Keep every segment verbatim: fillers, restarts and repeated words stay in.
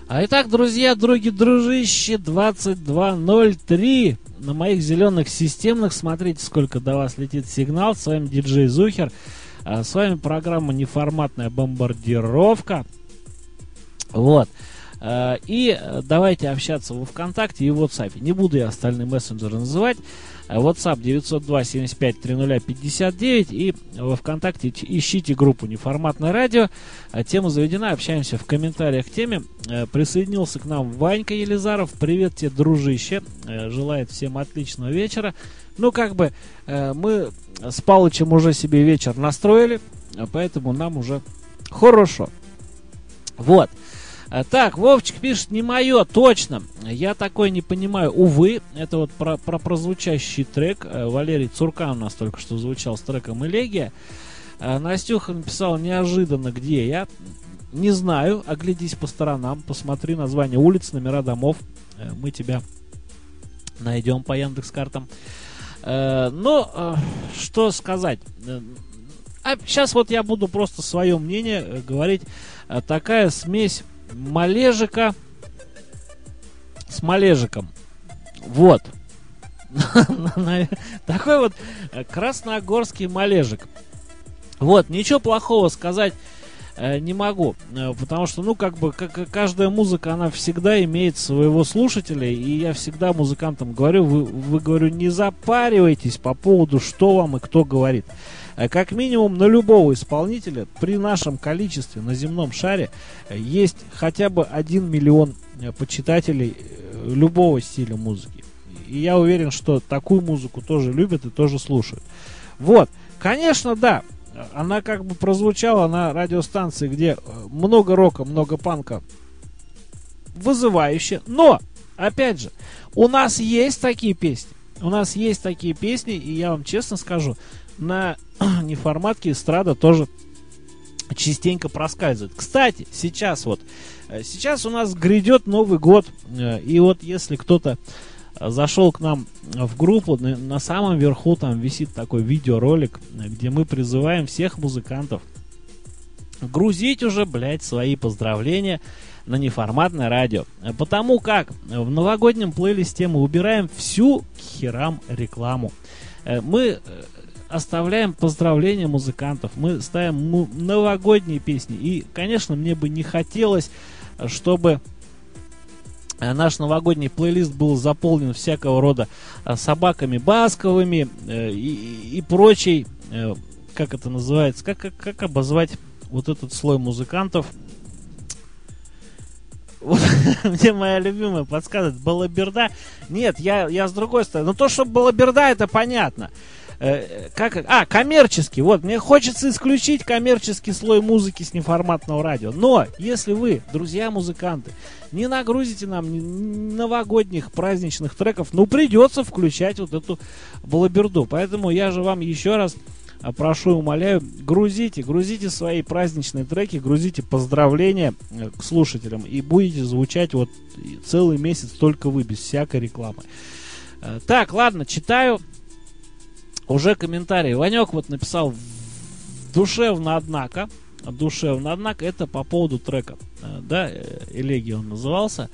А итак, друзья, други, дружище, двадцать два ноль три на моих зеленых системных. Смотрите, сколько до вас летит сигнал. С вами диджей Зухер. А с вами программа «Неформатная бомбардировка». Вот. И давайте общаться во ВКонтакте и в WhatsApp. Не буду я остальные мессенджеры называть. WhatsApp девятьсот два семьдесят пять тридцать пятьдесят девять. И во ВКонтакте ищите группу «Неформатное радио». Тема заведена. Общаемся в комментариях к теме. Присоединился к нам Ванька Елизаров. Привет тебе, дружище. Желает всем отличного вечера. Ну, как бы мы с Палычем уже себе вечер настроили, поэтому нам уже хорошо. Вот. Так, Вовчик пишет, не мое, точно. Я такой не понимаю. Увы, это вот про, про прозвучащий трек. Валерий Цуркан у нас только что звучал с треком «Элегия». Настюха написала, неожиданно, где я. Не знаю, оглядись по сторонам, посмотри название улиц, номера домов. Мы тебя найдем по Яндекс.Картам. Но, что сказать. А сейчас вот я буду просто свое мнение говорить. Такая смесь малежика с малежиком. Вот. Такой вот красногорский малежик. Вот, ничего плохого сказать не могу, потому что, ну, как бы, как, каждая музыка, она всегда имеет своего слушателя, и я всегда музыкантам говорю, вы, вы, говорю, не запаривайтесь по поводу, что вам и кто говорит. Как минимум, на любого исполнителя при нашем количестве на земном шаре есть хотя бы один миллион почитателей любого стиля музыки. И я уверен, что такую музыку тоже любят и тоже слушают. Вот, конечно, да. Она как бы прозвучала на радиостанции, где много рока, много панка, вызывающе. Но, опять же, у нас есть такие песни. У нас есть такие песни, и я вам честно скажу, на неформатке эстрада тоже частенько проскальзывает. Кстати, сейчас вот, сейчас у нас грядет Новый год, и вот если кто-то зашел к нам в группу, на, на самом верху там висит такой видеоролик, где мы призываем всех музыкантов грузить уже, блядь, свои поздравления на неформатное радио. Потому как в новогоднем плейлисте мы убираем всю к херам рекламу. Мы оставляем поздравления музыкантов, мы ставим новогодние песни. И, конечно, мне бы не хотелось, чтобы наш новогодний плейлист был заполнен всякого рода собаками басковыми э, и, и прочей, э, как это называется, как, как, как обозвать вот этот слой музыкантов. Вот, мне моя любимая подсказывает, балаберда. Нет, я, я с другой стороны. Ну то, что балаберда, это понятно. Э, как, а, коммерческий. Вот, мне хочется исключить коммерческий слой музыки с неформатного радио. Но, если вы, друзья-музыканты, не нагрузите нам новогодних праздничных треков, ну, придется включать вот эту балаберду. Поэтому я же вам еще раз прошу и умоляю, грузите, грузите свои праздничные треки, грузите поздравления к слушателям, и будете звучать вот целый месяц только вы, без всякой рекламы. Так, ладно, читаю уже комментарии. Ванек вот написал душевно, однако. Душевно, однако, это по поводу трека. Да, «Элегия» он назывался.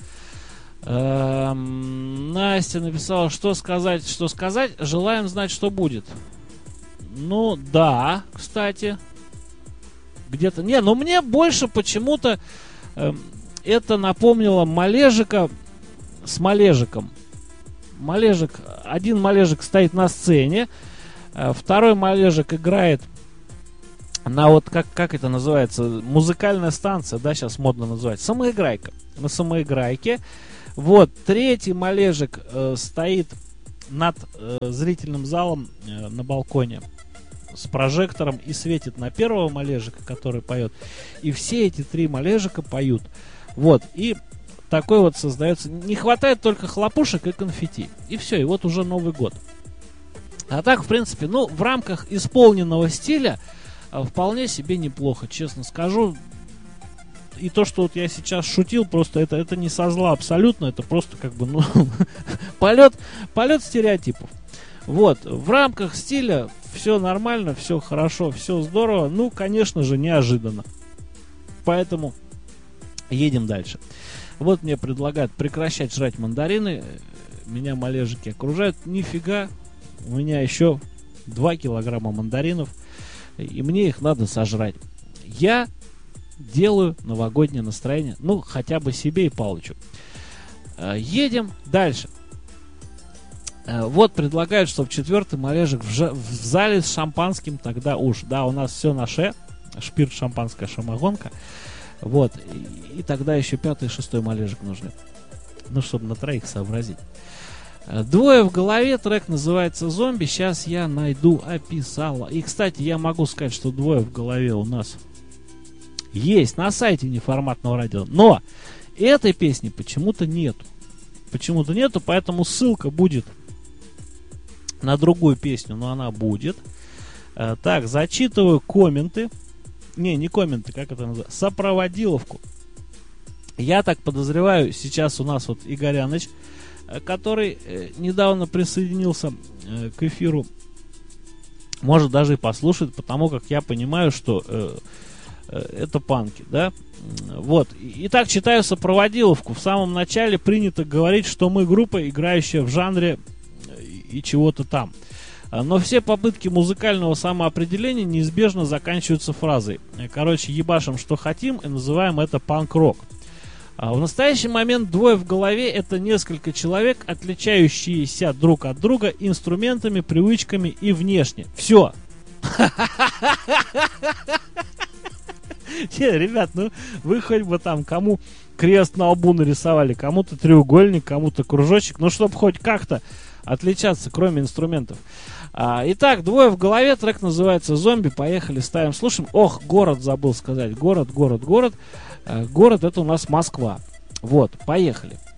Настя написала, что сказать, что сказать. Желаем знать, что будет. Ну, да, кстати. Где-то. Не, но мне больше почему-то э, это напомнило малежика с малежиком. Малежик, один малежик стоит на сцене, э, второй малежик играет на вот, как, как это называется, музыкальная станция, да, сейчас модно называть, самоиграйка. На самоиграйке. Вот, третий малежик э, стоит над э, зрительным залом э, на балконе с прожектором и светит на первого малежика, который поет. И все эти три малежика поют. Вот, и такой вот создается. Не хватает только хлопушек и конфетти. И все, и вот уже Новый год. А так, в принципе, ну, в рамках исполненного стиля вполне себе неплохо, честно скажу. И то, что вот я сейчас шутил, просто это, это не со зла абсолютно, это просто как бы, ну, полет, полет стереотипов. Вот, в рамках стиля все нормально, все хорошо, все здорово, ну, конечно же, неожиданно. Поэтому едем дальше. Вот мне предлагают прекращать жрать мандарины. Меня малежики окружают. Нифига, у меня еще два килограмма мандаринов, и мне их надо сожрать. Я делаю новогоднее настроение, ну, хотя бы себе и Палычу. Едем дальше. Вот предлагают, чтобы четвертый малежик в, жа- в зале с шампанским, тогда уж, да, у нас все на ше, шпирт, шампанское, шамогонка. Вот, и, и тогда еще пятый и шестой малежик нужны. Ну, чтобы на троих сообразить. Двое в голове, трек называется «Зомби». Сейчас я найду, описала. И, кстати, я могу сказать, что двое в голове у нас есть на сайте неформатного радио. Но этой песни почему-то нету. Почему-то нету, поэтому ссылка будет на другую песню, но она будет. Так, зачитываю комменты. Не, не комменты, как это называется? Сопроводиловку. Я так подозреваю, сейчас у нас вот Игоряныч, который э, недавно присоединился э, к эфиру, может даже и послушать, потому как я понимаю, что э, э, это панки, да. Вот. Итак, читаю сопроводиловку. В самом начале принято говорить, что мы группа, играющая в жанре и чего-то там. Но все попытки музыкального самоопределения неизбежно заканчиваются фразой: короче, ебашим, что хотим, и называем это панк-рок. В настоящий момент двое в голове — это несколько человек, отличающиеся друг от друга инструментами, привычками и внешне. Все. Не, ребят, ну вы хоть бы там кому крест на лбу нарисовали, кому-то треугольник, кому-то кружочек, ну чтобы хоть как-то отличаться, кроме инструментов. А, итак, двое в голове, трек называется «Зомби». Поехали, ставим, слушаем. Ох, город забыл сказать. Город, город, город. А, город — это у нас Москва. Вот, поехали.